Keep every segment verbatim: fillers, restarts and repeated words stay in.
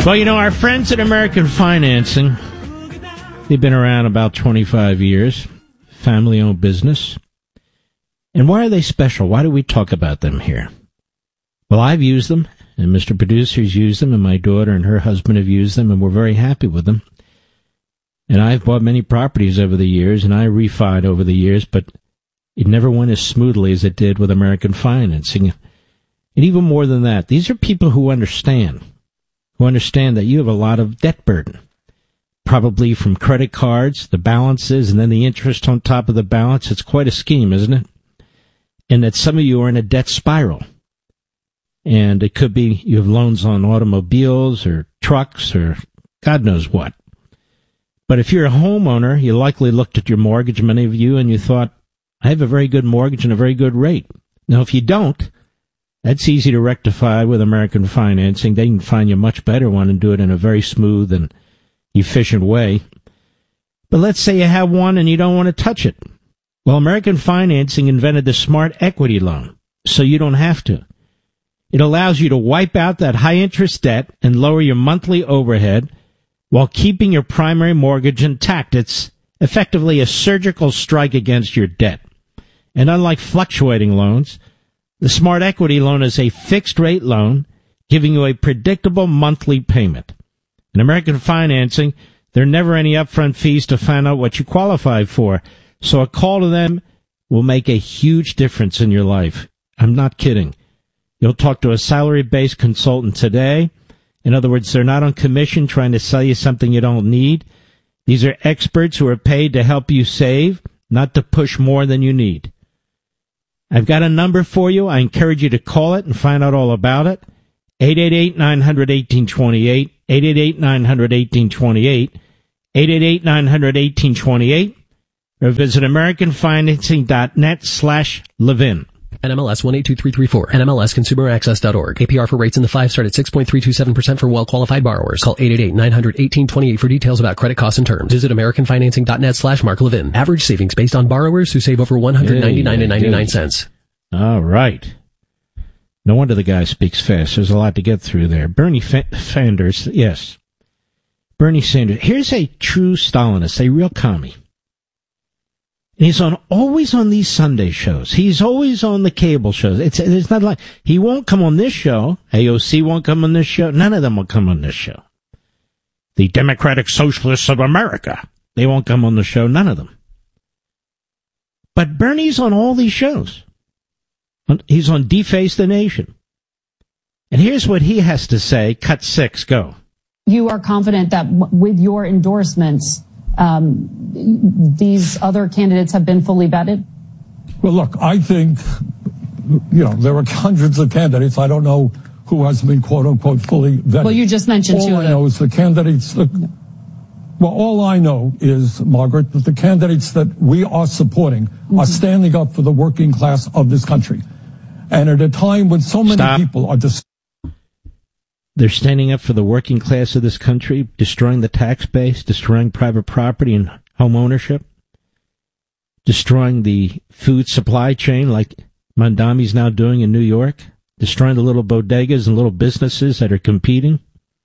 Well, you know, our friends at American Financing, they've been around about twenty-five years, family-owned business. And why are they special? Why do we talk about them here? Well, I've used them, and Mister Producer's used them, and my daughter and her husband have used them, and we're very happy with them. And I've bought many properties over the years, and I refied over the years, but it never went as smoothly as it did with American Financing. And even more than that, these are people who understand, who understand that you have a lot of debt burden, probably from credit cards, the balances, and then the interest on top of the balance. It's quite a scheme, isn't it? And that some of you are in a debt spiral. And it could be you have loans on automobiles or trucks or God knows what. But if you're a homeowner, you likely looked at your mortgage, many of you, and you thought, I have a very good mortgage and a very good rate. Now, if you don't, that's easy to rectify with American Financing. They can find you a much better one and do it in a very smooth and efficient way. But let's say you have one and you don't want to touch it. Well, American Financing invented the Smart Equity Loan, so you don't have to. It allows you to wipe out that high-interest debt and lower your monthly overhead while keeping your primary mortgage intact. It's effectively a surgical strike against your debt. And unlike fluctuating loans, the Smart Equity Loan is a fixed-rate loan, giving you a predictable monthly payment. In American Financing, there are never any upfront fees to find out what you qualify for, so a call to them will make a huge difference in your life. I'm not kidding. You'll talk to a salary-based consultant today. In other words, they're not on commission trying to sell you something you don't need. These are experts who are paid to help you save, not to push more than you need. I've got a number for you. I encourage you to call it and find out all about it. eight eight eight, nine hundred, eighteen twenty-eight, eight eight eight, nine hundred, eighteen twenty-eight, eight eight eight, nine hundred, eighteen twenty-eight, or visit americanfinancing.net slash Levin. N M L S one eight two three three four. N M L S consumer access dot org. A P R for rates in the five start at six point three two seven percent for well-qualified borrowers. Call eight eight eight, nine hundred, eighteen twenty-eight for details about credit costs and terms. Visit americanfinancing.net slash Mark Levin. Average savings based on borrowers who save over one hundred ninety-nine dollars and ninety-nine cents. All right. No wonder the guy speaks fast. There's a lot to get through there. Bernie Fa- Sanders, yes. Bernie Sanders. Here's a true Stalinist, a real commie. And he's on always on these Sunday shows. He's always on the cable shows. It's it's not like he won't come on this show. A O C won't come on this show. None of them will come on this show. The Democratic Socialists of America, they won't come on the show. None of them. But Bernie's on all these shows. He's on Deface the Nation. And here's what he has to say. Cut six, go. You are confident that w- with your endorsements, um, these other candidates have been fully vetted? Well, look, I think, you know, there are hundreds of candidates. I don't know who has been, quote unquote, fully vetted. Well, you just mentioned all two I of them. know is the candidates. That, yeah. Well, all I know is, Margaret, that the candidates that we are supporting mm-hmm. are standing up for the working class of this country. And at a time when so many Stop. people are just. They're standing up for the working class of this country, destroying the tax base, destroying private property and home ownership, destroying the food supply chain like Mondami's now doing in New York, destroying the little bodegas and little businesses that are competing.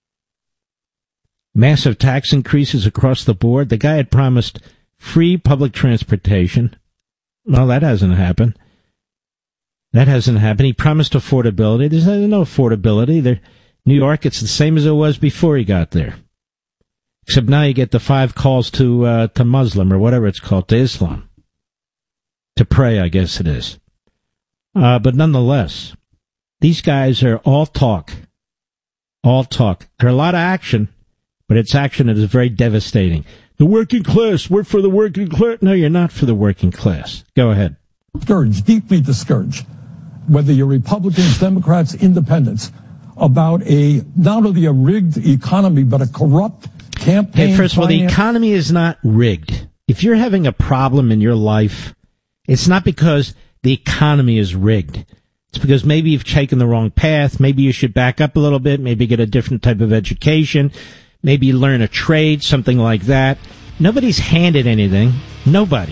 Massive tax increases across the board. The guy had promised free public transportation. Well, that hasn't happened. That hasn't happened. He promised affordability. There's no affordability. There, New York, it's the same as it was before he got there. Except now you get the five calls to uh, to Muslim, or whatever it's called, to Islam. To pray, I guess it is. Uh, but nonetheless, these guys are all talk. All talk. There's a lot of action, but it's action that is very devastating. The working class, we're for the working class. No, you're not for the working class. Go ahead. Discouraged, deeply discouraged, whether you're Republicans, Democrats, Independents, about a not only a rigged economy, but a corrupt campaign. Hey, first of all, the finance. economy is not rigged. If you're having a problem in your life, it's not because the economy is rigged. It's because maybe you've taken the wrong path. Maybe you should back up a little bit, maybe get a different type of education, maybe learn a trade, something like that. Nobody's handed anything. Nobody.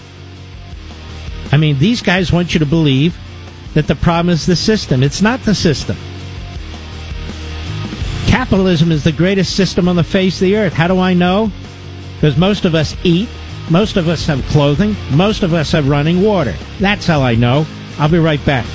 I mean, these guys want you to believe that the problem is the system. It's not the system. Capitalism is the greatest system on the face of the earth. How do I know? Because most of us eat, most of us have clothing, most of us have running water. That's how I know. I'll be right back.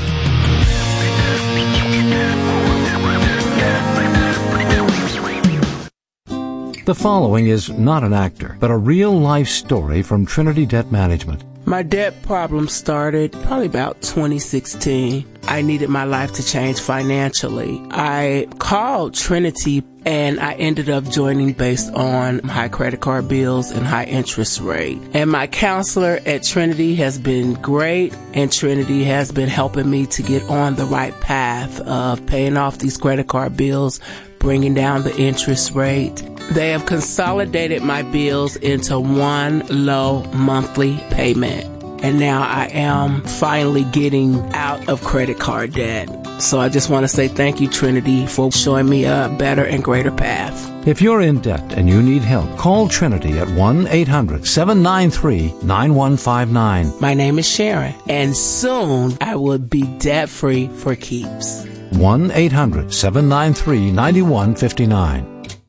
The following is not an actor, but a real-life story from Trinity Debt Management. My debt problem started probably about twenty sixteen. I needed my life to change financially. I called Trinity and I ended up joining based on high credit card bills and high interest rate. And my counselor at Trinity has been great, and Trinity has been helping me to get on the right path of paying off these credit card bills, bringing down the interest rate. They have consolidated my bills into one low monthly payment. And now I am finally getting out of credit card debt. So I just want to say thank you, Trinity, for showing me a better and greater path. If you're in debt and you need help, call Trinity at one eight hundred seven nine three nine one five nine. My name is Sharon, and soon I will be debt-free for keeps. one eight hundred seven nine three nine one five nine.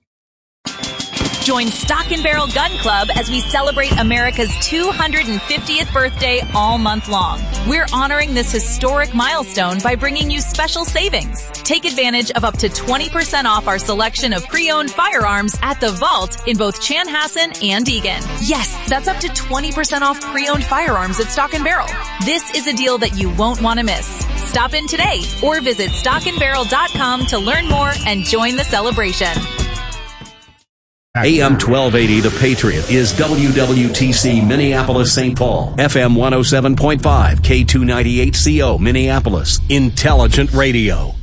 Join Stock and Barrel Gun Club as we celebrate America's two hundred fiftieth birthday all month long. We're honoring this historic milestone by bringing you special savings. Take advantage of up to twenty percent off our selection of pre-owned firearms at the Vault in both Chanhassen and Eagan. Yes, that's up to twenty percent off pre-owned firearms at Stock and Barrel. This is a deal that you won't want to miss. Stop in today or visit stock and barrel dot com to learn more and join the celebration. A M twelve eighty The Patriot is W W T C Minneapolis Saint Paul, F M one oh seven point five, K two ninety-eight C O Minneapolis, Intelligent Radio.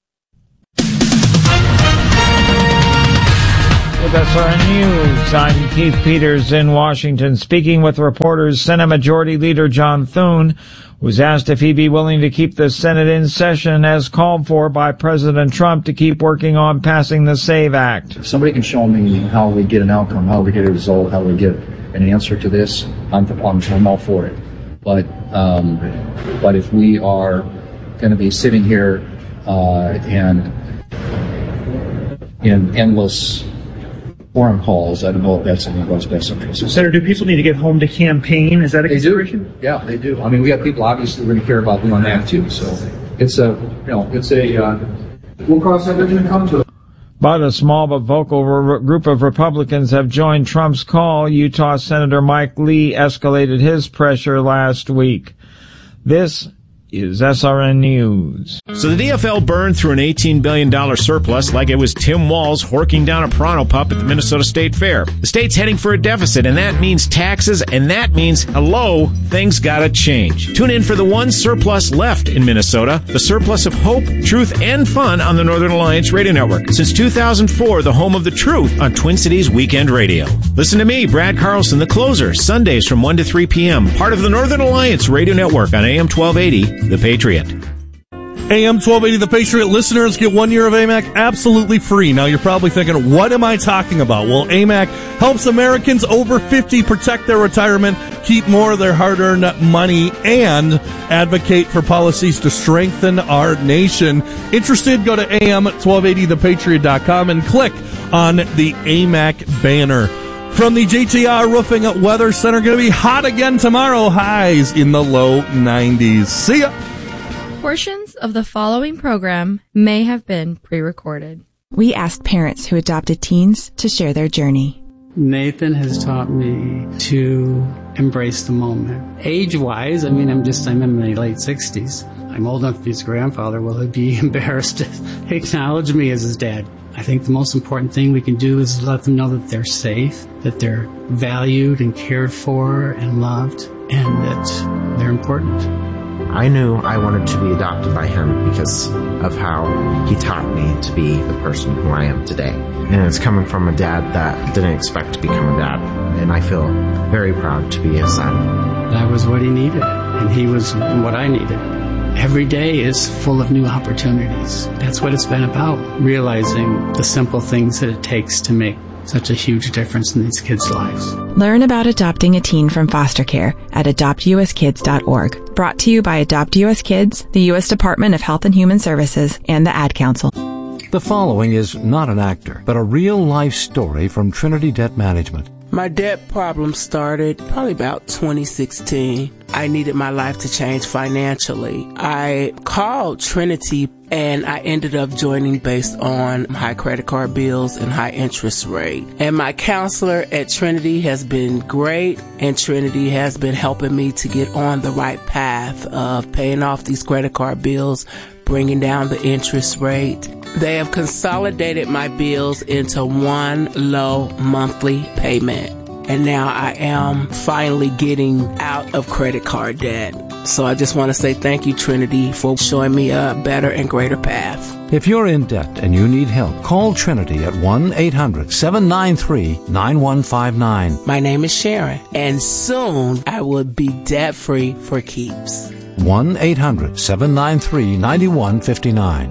With S R N News, I'm Keith Peters in Washington. Speaking with reporters, Senate Majority Leader John Thune was asked if he'd be willing to keep the Senate in session as called for by President Trump to keep working on passing the SAVE Act. If somebody can show me how we get an outcome, how we get a result, how we get an answer to this, I'm, I'm, I'm all for it. But um, but if we are going to be sitting here uh, and in endless forum calls, I don't know if that's in anyone's best interest. Senator, do people need to get home to campaign? Is that a they consideration? Do. Yeah, they do. I mean, we have people obviously going to care about doing that too. So it's a, you know, it's a, uh, we'll cross that bridge and come to it. But a small but vocal re- group of Republicans have joined Trump's call. Utah Senator Mike Lee escalated his pressure last week. This is S R N News. So the D F L burned through an eighteen billion dollars surplus like it was Tim Walz horking down a Pronto pup at the Minnesota State Fair. The state's heading for a deficit, and that means taxes, and that means, hello, things gotta change. Tune in for the one surplus left in Minnesota, the surplus of hope, truth, and fun on the Northern Alliance Radio Network. Since two thousand four, the home of the truth on Twin Cities Weekend Radio. Listen to me, Brad Carlson, the closer, Sundays from one to three p.m., part of the Northern Alliance Radio Network on A M twelve eighty. The Patriot. A M twelve eighty The Patriot listeners get one year of A M A C absolutely free. Now you're probably thinking, what am I talking about? Well, A M A C helps Americans over fifty protect their retirement, keep more of their hard-earned money, and advocate for policies to strengthen our nation. Interested? Go to A M twelve eighty the patriot dot com and click on the A M A C banner. From the J T R Roofing Weather Center, going to be hot again tomorrow. Highs in the low nineties. See ya. Portions of the following program may have been pre-recorded. We asked parents who adopted teens to share their journey. Nathan has taught me to embrace the moment. Age-wise, I mean, I'm just, I'm in my late sixties. I'm old enough to be his grandfather. Will he be embarrassed to acknowledge me as his dad? I think the most important thing we can do is let them know that they're safe, that they're valued and cared for and loved, and that they're important. I knew I wanted to be adopted by him because of how he taught me to be the person who I am today. And it's coming from a dad that didn't expect to become a dad. And I feel very proud to be his son. That was what he needed, and he was what I needed. Every day is full of new opportunities. That's what it's been about, realizing the simple things that it takes to make such a huge difference in these kids' lives. Learn about adopting a teen from foster care at adopt u s kids dot org. Brought to you by Adopt U S Kids, the U S Department of Health and Human Services, and the Ad Council. The following is not an actor, but a real-life story from Trinity Debt Management. My debt problem started probably about twenty sixteen. I needed my life to change financially. I called Trinity and I ended up joining based on high credit card bills and high interest rate. And my counselor at Trinity has been great, and Trinity has been helping me to get on the right path of paying off these credit card bills, bringing down the interest rate. They have consolidated my bills into one low monthly payment. And now I am finally getting out of credit card debt. So I just want to say thank you, Trinity, for showing me a better and greater path. If you're in debt and you need help, call Trinity at one eight hundred seven nine three nine one five nine. My name is Sharon, and soon I will be debt-free for keeps. one eight hundred seven nine three nine one five nine.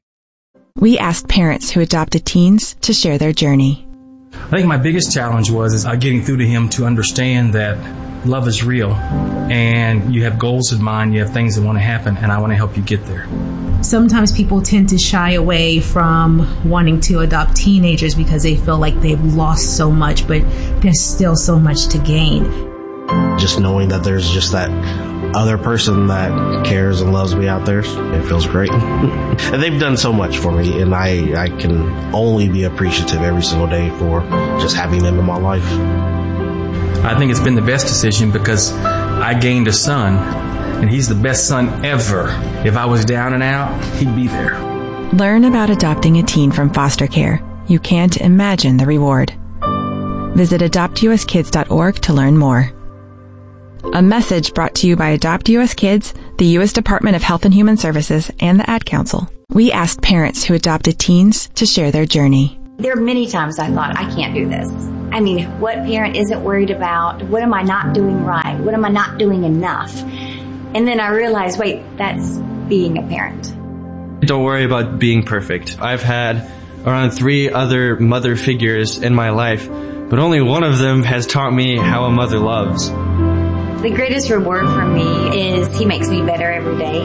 We asked parents who adopted teens to share their journey. I think my biggest challenge was is, uh, getting through to him to understand that love is real and you have goals in mind, you have things that want to happen, and I want to help you get there. Sometimes people tend to shy away from wanting to adopt teenagers because they feel like they've lost so much, but there's still so much to gain. Just knowing that there's just that other person that cares and loves me out there, it feels great. And they've done so much for me, and I, I can only be appreciative every single day for just having them in my life. I think it's been the best decision because I gained a son, and he's the best son ever. If I was down and out, he'd be there. Learn about adopting a teen from foster care. You can't imagine the reward. Visit adopt u s kids dot org to learn more. A message brought to you by Adopt U S Kids, the U S Department of Health and Human Services, and the Ad Council. We asked parents who adopted teens to share their journey. There are many times I thought, I can't do this. I mean, what parent isn't worried about, what am I not doing right? What am I not doing enough? And then I realized, wait, that's being a parent. Don't worry about being perfect. I've had around three other mother figures in my life, but only one of them has taught me how a mother loves. The greatest reward for me is he makes me better every day.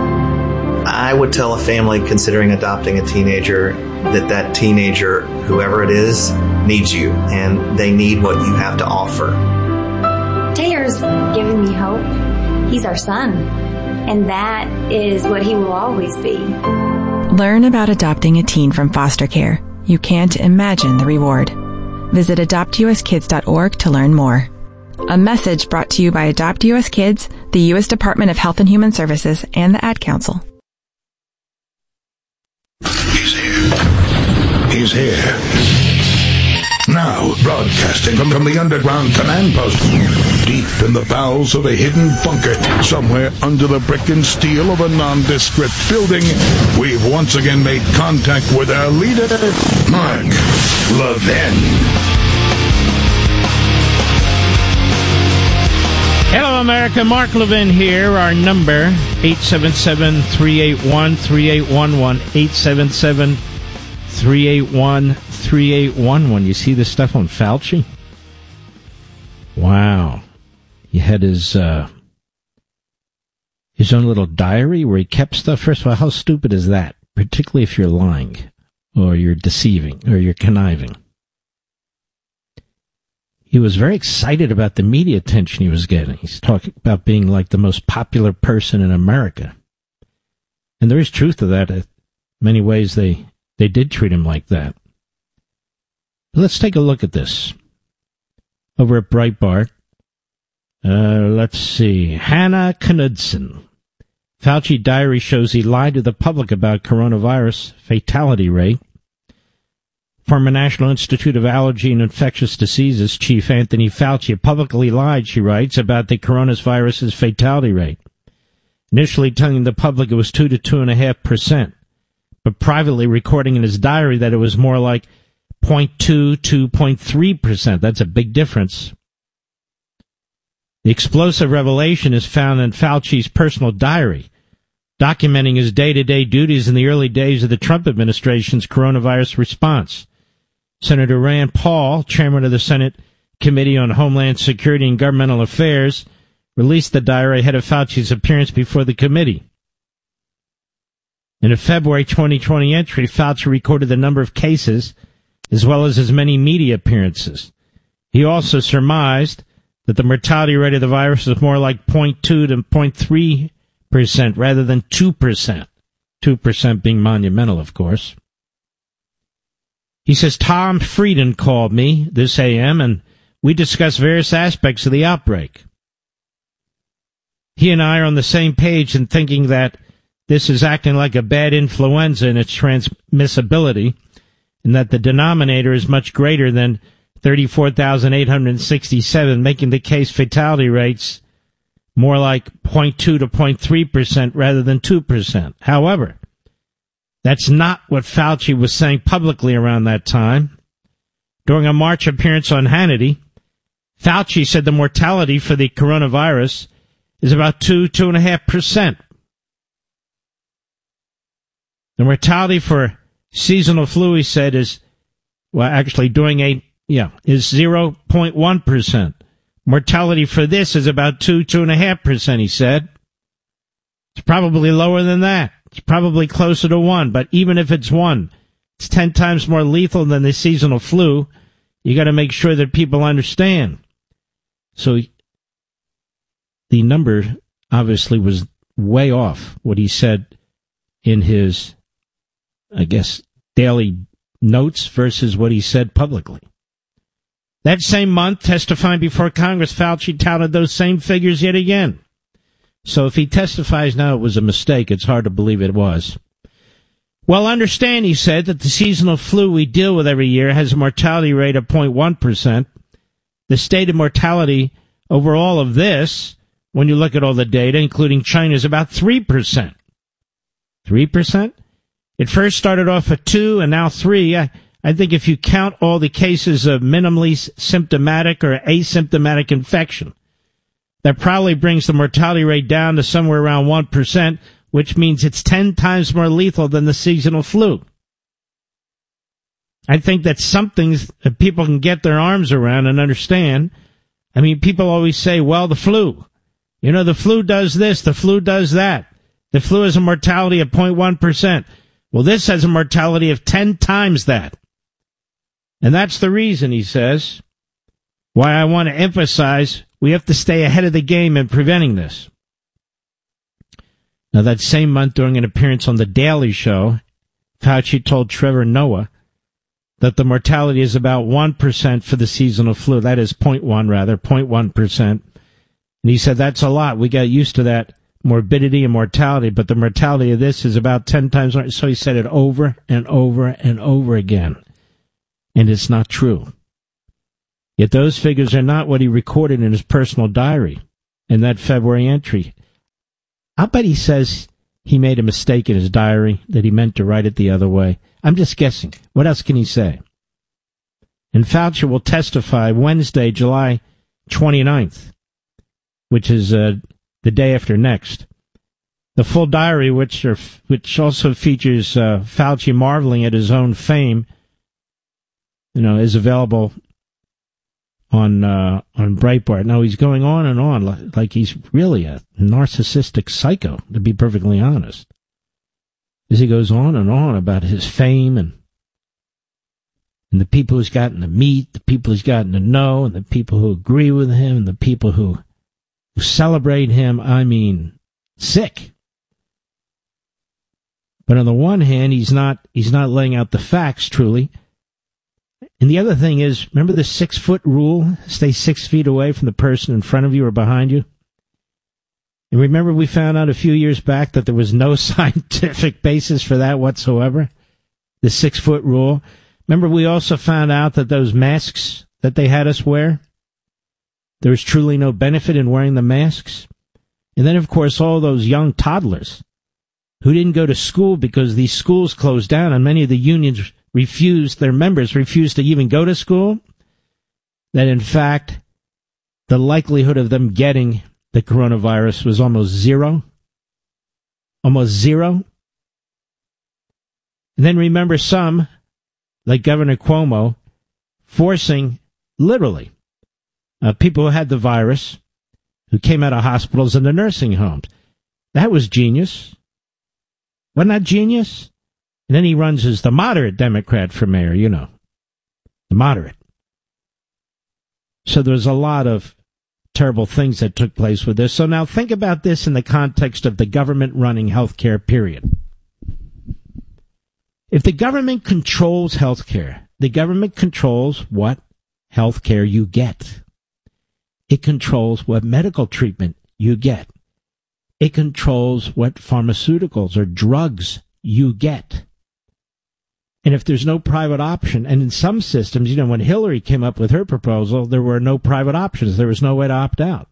I would tell a family considering adopting a teenager that that teenager, whoever it is, needs you, and they need what you have to offer. Taylor's giving me hope. He's our son, and that is what he will always be. Learn about adopting a teen from foster care. You can't imagine the reward. Visit adopt u s kids dot org to learn more. A message brought to you by Adopt U S Kids, the U S Department of Health and Human Services, and the Ad Council. He's here. He's here. Now, broadcasting from, from the underground command post, deep in the bowels of a hidden bunker, somewhere under the brick and steel of a nondescript building, we've once again made contact with our leader, Mark Levin. Hello, America. Mark Levin here. Our number, eight seven seven, three eight one, three eight one one, eight seven seven, three eight one, three eight one one. You see this stuff on Fauci? Wow. He had his, uh, his own little diary where he kept stuff. First of all, how stupid is that? Particularly if you're lying, or you're deceiving, or you're conniving. He was very excited about the media attention he was getting. He's talking about being like the most popular person in America. And there is truth to that. In many ways, they, they did treat him like that. Let's take a look at this. Over at Breitbart, uh, let's see. Hannah Knudsen. Fauci diary shows he lied to the public about coronavirus fatality rate. Former National Institute of Allergy and Infectious Diseases chief Anthony Fauci publicly lied, she writes, about the coronavirus's fatality rate. Initially telling the public it was two to two and a half percent, but privately recording in his diary that it was more like zero point two to zero point three percent. That's a big difference. The explosive revelation is found in Fauci's personal diary, documenting his day-to-day duties in the early days of the Trump administration's coronavirus response. Senator Rand Paul, chairman of the Senate Committee on Homeland Security and Governmental Affairs, released the diary ahead of Fauci's appearance before the committee. In a February twenty twenty entry, Fauci recorded the number of cases as well as his many media appearances. He also surmised that the mortality rate of the virus was more like zero point two to zero point three percent rather than two percent. two percent being monumental, of course. He says, Tom Frieden called me this A M, and we discussed various aspects of the outbreak. He and I are on the same page in thinking that this is acting like a bad influenza in its transmissibility, and that the denominator is much greater than thirty-four thousand eight hundred sixty-seven, making the case fatality rates more like zero point two to zero point three percent rather than two percent. However, that's not what Fauci was saying publicly around that time. During a March appearance on Hannity, Fauci said the mortality for the coronavirus is about two, two and a half percent. The mortality for seasonal flu, he said, is, well, actually doing a, yeah, is zero point one percent. Mortality for this is about two, two and a half percent, he said. It's probably lower than that. It's probably closer to one, but even if it's one, it's ten times more lethal than the seasonal flu. You got to make sure that people understand. So the number obviously was way off what he said in his, I guess, daily notes versus what he said publicly. That same month, testifying before Congress, Fauci touted those same figures yet again. So if he testifies now it was a mistake, it's hard to believe it was. Well, understand, he said, that the seasonal flu we deal with every year has a mortality rate of zero point one percent. The stated mortality over all of this, when you look at all the data, including China, is about three percent. three percent? It first started off at two and now three. I, I think if you count all the cases of minimally symptomatic or asymptomatic infection, that probably brings the mortality rate down to somewhere around one percent, which means it's ten times more lethal than the seasonal flu. I think that's something that people can get their arms around and understand. I mean, people always say, well, the flu. You know, the flu does this, the flu does that. The flu has a mortality of zero point one percent. Well, this has a mortality of ten times that. And that's the reason, he says, why I want to emphasize we have to stay ahead of the game in preventing this. Now, that same month, during an appearance on The Daily Show, Fauci told Trevor Noah that the mortality is about one percent for the seasonal flu. That is zero point one, rather, zero point one percent. And he said, that's a lot. We got used to that morbidity and mortality, but the mortality of this is about ten times more. So he said it over and over and over again. And it's not true. Yet those figures are not what he recorded in his personal diary in that February entry. I'll bet he says he made a mistake in his diary, that he meant to write it the other way. I'm just guessing. What else can he say? And Fauci will testify Wednesday, July twenty-ninth, which is uh, the day after next. The full diary, which are, which also features uh, Fauci marveling at his own fame, you know, is available on uh, on Breitbart. Now, he's going on and on like, like he's really a narcissistic psycho, to be perfectly honest. As he goes on and on about his fame and and the people he's gotten to meet, the people he's gotten to know, and the people who agree with him, and the people who, who celebrate him. I mean, sick. But on the one hand, he's not he's not laying out the facts truly. And the other thing is, remember the six-foot rule? Stay six feet away from the person in front of you or behind you. And remember we found out a few years back that there was no scientific basis for that whatsoever? The six-foot rule. Remember we also found out that those masks that they had us wear, there was truly no benefit in wearing the masks. And then, of course, all those young toddlers who didn't go to school because these schools closed down and many of the unions refused, their members refused to even go to school, that in fact the likelihood of them getting the coronavirus was almost zero. Almost zero. And then remember some, like Governor Cuomo, forcing, literally, uh, people who had the virus, who came out of hospitals into nursing homes. That was genius. Wasn't that genius? And then he runs as the moderate Democrat for mayor, you know. The moderate. So there's a lot of terrible things that took place with this. So now think about this in the context of the government running healthcare, period. If the government controls healthcare, the government controls what healthcare you get. It controls what medical treatment you get. It controls what pharmaceuticals or drugs you get. And if there's no private option, and in some systems, you know, when Hillary came up with her proposal, there were no private options. There was no way to opt out.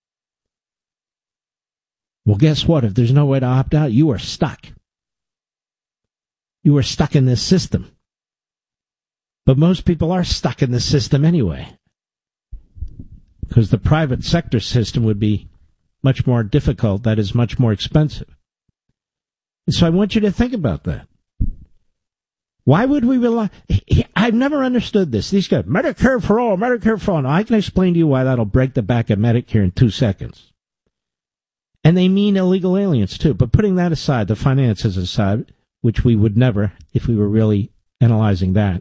Well, guess what? If there's no way to opt out, you are stuck. You are stuck in this system. But most people are stuck in this system anyway, because the private sector system would be much more difficult. That is much more expensive. And so I want you to think about that. Why would we rely? I've never understood this. These guys, Medicare for all, Medicare for all. Now, I can explain to you why that'll break the back of Medicare in two seconds. And they mean illegal aliens, too. But putting that aside, the finances aside, which we would never if we were really analyzing that.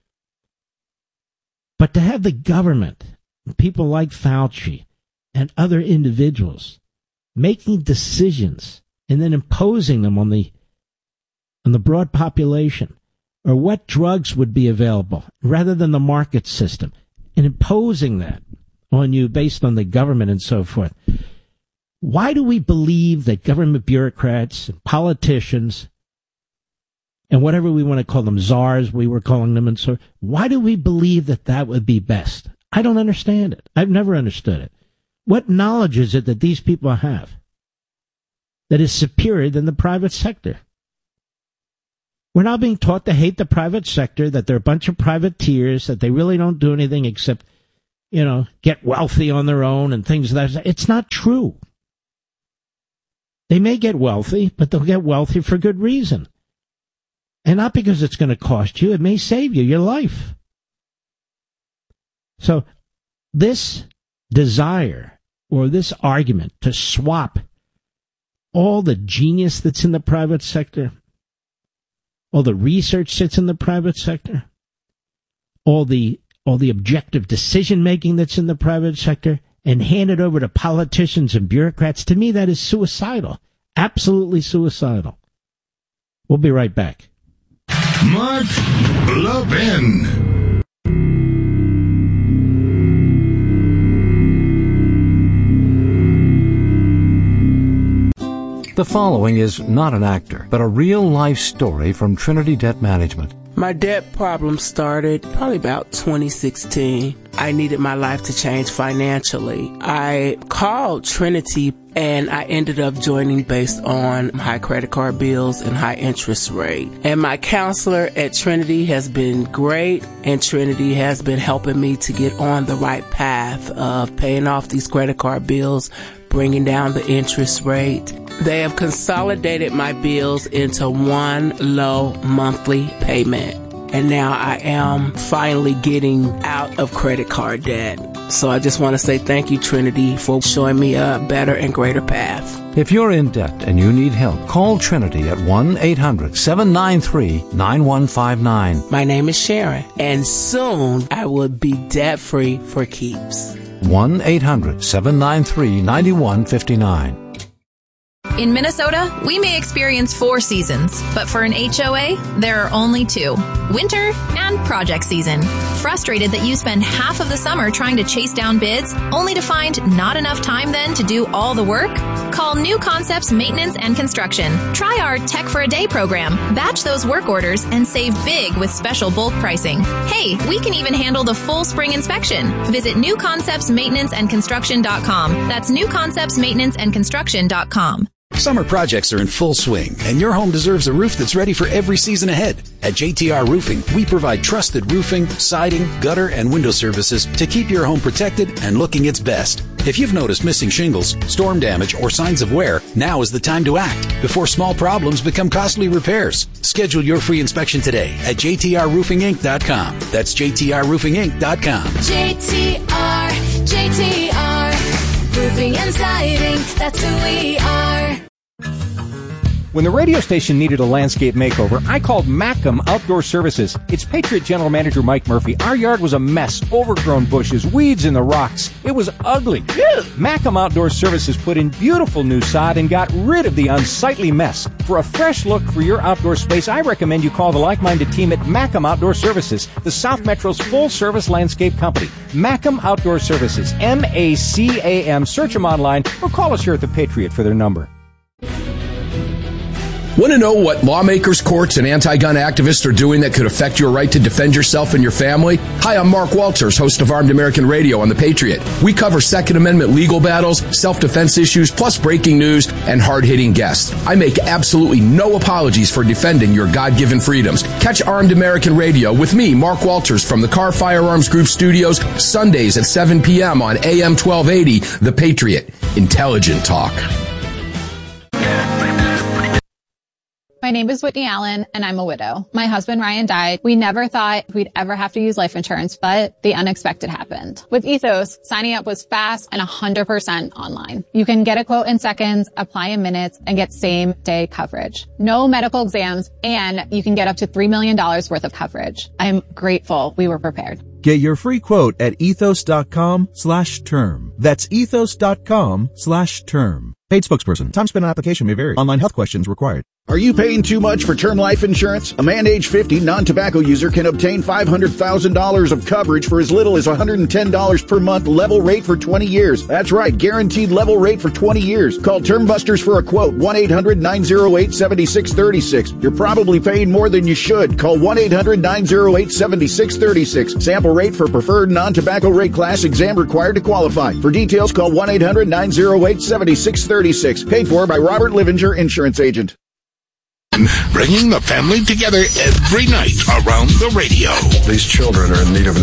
But to have the government, people like Fauci and other individuals making decisions and then imposing them on the on the broad population, or what drugs would be available, rather than the market system, and imposing that on you based on the government and so forth. Why do we believe that government bureaucrats and politicians, and whatever we want to call them, czars, we were calling them, and so, why do we believe that that would be best? I don't understand it. I've never understood it. What knowledge is it that these people have that is superior than the private sector? We're now being taught to hate the private sector, that they're a bunch of privateers, that they really don't do anything except, you know, get wealthy on their own and things like that. It's not true. They may get wealthy, but they'll get wealthy for good reason. And not because it's going to cost you. It may save you your life. So this desire or this argument to swap all the genius that's in the private sector, all the research that's in the private sector, all the all the objective decision making that's in the private sector, and hand it over to politicians and bureaucrats, to me that is suicidal. Absolutely suicidal. We'll be right back. Mark Levin. The following is not an actor, but a real-life story from Trinity Debt Management. My debt problem started probably about twenty sixteen. I needed my life to change financially. I called Trinity and I ended up joining based on high credit card bills and high interest rate. And my counselor at Trinity has been great, and Trinity has been helping me to get on the right path of paying off these credit card bills, bringing down the interest rate. They have consolidated my bills into one low monthly payment. And now I am finally getting out of credit card debt. So I just want to say thank you, Trinity, for showing me a better and greater path. If you're in debt and you need help, call Trinity at one eight hundred seven nine three nine one five nine. My name is Sharon, and soon I will be debt-free for keeps. one eight hundred seven nine three nine one five nine. In Minnesota, we may experience four seasons, but for an H O A, there are only two: winter and project season. Frustrated that you spend half of the summer trying to chase down bids, only to find not enough time then to do all the work? Call New Concepts Maintenance and Construction. Try our Tech for a Day program. Batch those work orders and save big with special bulk pricing. Hey, we can even handle the full spring inspection. Visit new concepts maintenance and construction dot com. That's new concepts maintenance and construction dot com. Summer projects are in full swing, and your home deserves a roof that's ready for every season ahead. At J T R Roofing, we provide trusted roofing, siding, gutter, and window services to keep your home protected and looking its best. If you've noticed missing shingles, storm damage, or signs of wear, now is the time to act before small problems become costly repairs. Schedule your free inspection today at J T R roofing inc dot com. That's J T R roofing inc dot com. J T R, J T R, roofing and siding, that's who we are. When the radio station needed a landscape makeover, I called Mackham Outdoor Services. It's Patriot General Manager Mike Murphy. Our yard was a mess, overgrown bushes, weeds in the rocks. It was ugly. Mackham Outdoor Services put in beautiful new sod and got rid of the unsightly mess. For a fresh look for your outdoor space, I recommend you call the like-minded team at Mackham Outdoor Services, the South Metro's full-service landscape company. Mackham Outdoor Services, M A C A M. Search them online or call us here at the Patriot for their number. Want to know what lawmakers, courts, and anti-gun activists are doing that could affect your right to defend yourself and your family? Hi, I'm Mark Walters, host of Armed American Radio on The Patriot. We cover Second Amendment legal battles, self-defense issues, plus breaking news and hard-hitting guests. I make absolutely no apologies for defending your God-given freedoms. Catch Armed American Radio with me, Mark Walters, from the Car Firearms Group studios, Sundays at seven p.m. on A M twelve eighty, The Patriot. Intelligent talk. My name is Whitney Allen, and I'm a widow. My husband, Ryan, died. We never thought we'd ever have to use life insurance, but the unexpected happened. With Ethos, signing up was fast and one hundred percent online. You can get a quote in seconds, apply in minutes, and get same-day coverage. No medical exams, and you can get up to three million dollars worth of coverage. I'm grateful we were prepared. Get your free quote at ethos.com slash term. That's ethos.com slash term. Paid spokesperson. Time spent on application may vary. Online health questions required. Are you paying too much for term life insurance? A man age fifty non-tobacco user can obtain five hundred thousand dollars of coverage for as little as one hundred ten dollars per month, level rate for twenty years. That's right, guaranteed level rate for twenty years. Call Term Busters for a quote, one eight hundred nine oh eight seven six three six. You're probably paying more than you should. Call one eight hundred nine oh eight seven six three six. Sample rate for preferred non-tobacco rate class, exam required to qualify. For details, call one eight hundred nine oh eight seven six three six. Paid for by Robert Livinger, Insurance Agent. Bringing the family together every night around the radio. These children are in need of an